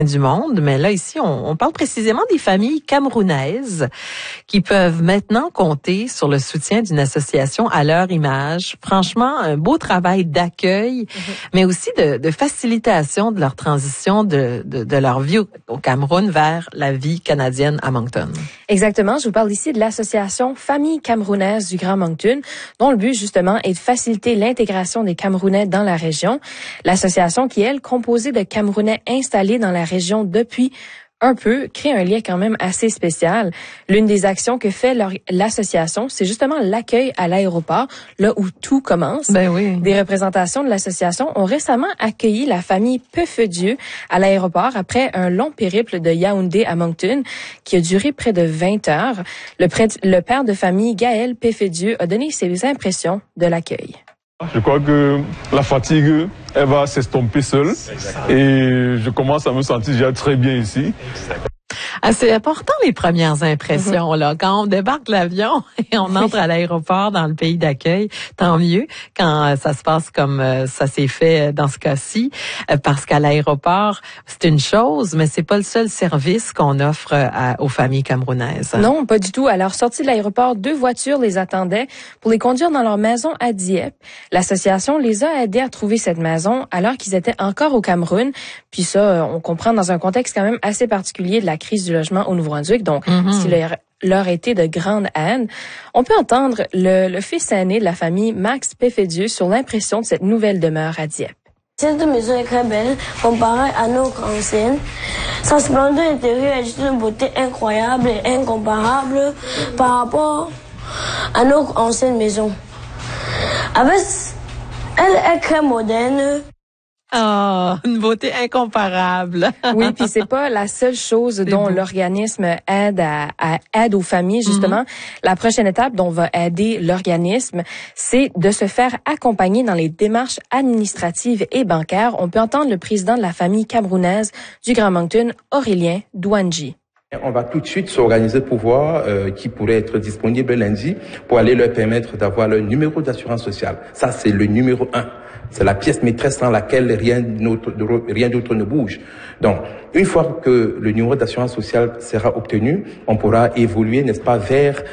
du monde, mais là ici on parle précisément des familles camerounaises qui peuvent maintenant compter sur le soutien d'une association à leur image. Franchement, un beau travail d'accueil, mais aussi de facilitation de leur transition de leur vie au Cameroun vers la vie canadienne à Moncton. Exactement, je vous parle ici de l'association Famille camerounaise du Grand Moncton, dont le but justement est de faciliter l'intégration des Camerounais dans la région. L'association qui est, elle, composée de Camerounais installés dans la région depuis un peu, crée un lien quand même assez spécial. L'une des actions que fait l'association, c'est justement l'accueil à l'aéroport, là où tout commence. Ben oui. Des représentations de l'association ont récemment accueilli la famille Peufedieu à l'aéroport après un long périple de Yaoundé à Moncton qui a duré près de 20 heures. Le père de famille, Gaël Peufedieu, a donné ses impressions de l'accueil. Je crois que la fatigue, elle va s'estomper seule et je commence à me sentir déjà très bien ici. Ah, c'est important les premières impressions là. Quand on débarque de l'avion et on entre à l'aéroport dans le pays d'accueil, tant mieux quand ça se passe comme ça s'est fait dans ce cas-ci, parce qu'à l'aéroport c'est une chose, mais c'est pas le seul service qu'on offre aux familles camerounaises. Non, pas du tout. À leur sortie de l'aéroport, 2 voitures les attendaient pour les conduire dans leur maison à Dieppe. L'association les a aidés à trouver cette maison alors qu'ils étaient encore au Cameroun. Puis ça, on comprend dans un contexte quand même assez particulier de la crise du logement au Nouveau-Brunswick, donc s'il leur été de grande aide. On peut entendre le fils aîné de la famille, Max Peufedieu, sur l'impression de cette nouvelle demeure à Dieppe. Cette maison est très belle comparée à nos anciennes. Sa splendeur intérieure est d'une beauté incroyable et incomparable par rapport à nos anciennes maisons. Elle est très moderne. Oh, une beauté incomparable. Oui, puis c'est pas la seule chose dont l'organisme aide aux familles, justement. La prochaine étape dont va aider l'organisme, c'est de se faire accompagner dans les démarches administratives et bancaires. On peut entendre le président de la famille camerounaise du Grand Moncton, Aurélien Douanji. On va tout de suite s'organiser pour voir qui pourrait être disponible lundi pour aller leur permettre d'avoir leur numéro d'assurance sociale. Ça, c'est le numéro 1. C'est la pièce maîtresse sans laquelle rien d'autre ne bouge. Donc, une fois que le numéro d'assurance sociale sera obtenu, on pourra évoluer, n'est-ce pas, vers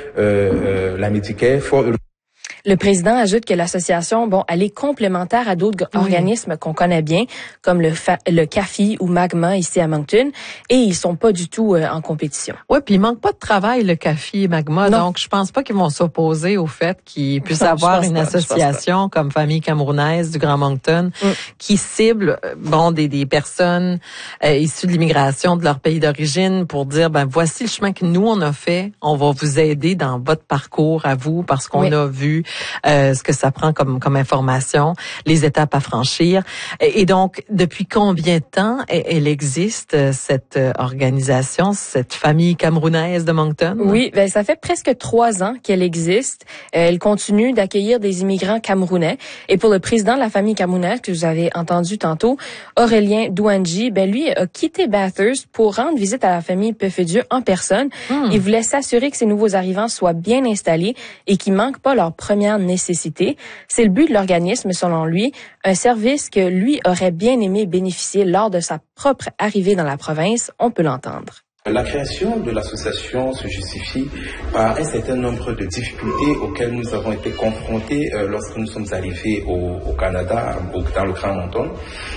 la Medicare. Le président ajoute que l'association, elle est complémentaire à d'autres organismes qu'on connaît bien, comme le CAFI ou Magma ici à Moncton, et ils sont pas du tout en compétition. Ouais, puis il manque pas de travail le CAFI et Magma, donc je pense pas qu'ils vont s'opposer au fait qu'ils puissent avoir une association comme Famille camerounaise du Grand Moncton qui cible des personnes issues de l'immigration de leur pays d'origine pour dire voici le chemin que nous on a fait, on va vous aider dans votre parcours à vous parce qu'on a vu ce que ça prend comme information, les étapes à franchir. Et donc, depuis combien de temps elle existe, cette organisation, cette famille camerounaise de Moncton? Oui, ça fait presque 3 ans qu'elle existe. Elle continue d'accueillir des immigrants camerounais. Et pour le président de la famille camerounaise, que vous avez entendu tantôt, Aurélien Douanji, lui a quitté Bathurst pour rendre visite à la famille Peufedieu en personne. Il voulait s'assurer que ces nouveaux arrivants soient bien installés et qu'ils manquent pas leur première nécessité. C'est le but de l'organisme, selon lui, un service que lui aurait bien aimé bénéficier lors de sa propre arrivée dans la province. On peut l'entendre. La création de l'association se justifie par un certain nombre de difficultés auxquelles nous avons été confrontés lorsque nous sommes arrivés au Canada, dans le Grand Moncton.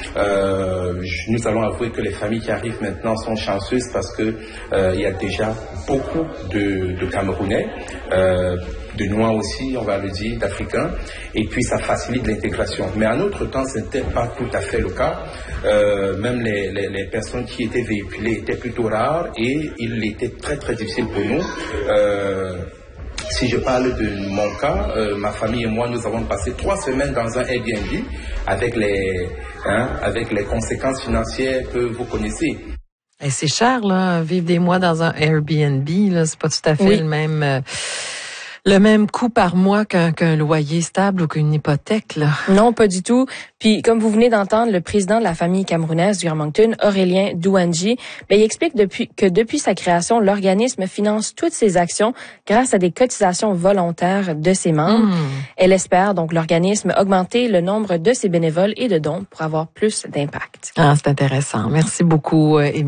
Nous allons avouer que les familles qui arrivent maintenant sont chanceuses parce que il y a déjà beaucoup de Camerounais, de Noirs aussi, on va le dire, d'Africains, et puis ça facilite l'intégration. Mais à notre temps, ce n'était pas tout à fait le cas. Même les personnes qui étaient véhiculées étaient plutôt rares et il était très très difficile pour nous. Si je parle de mon cas, ma famille et moi, nous avons passé 3 semaines dans un Airbnb avec les conséquences financières que vous connaissez. Et c'est cher là, vivre des mois dans un Airbnb, là, c'est pas tout à fait le même coût par mois qu'un loyer stable ou qu'une hypothèque, là. Non, pas du tout. Puis, comme vous venez d'entendre, le président de la famille camerounaise du Grand Moncton, Aurélien Douanji, il explique que depuis sa création, l'organisme finance toutes ses actions grâce à des cotisations volontaires de ses membres. Elle espère, donc, l'organisme augmenter le nombre de ses bénévoles et de dons pour avoir plus d'impact. Ah, c'est intéressant. Merci beaucoup, Émilie.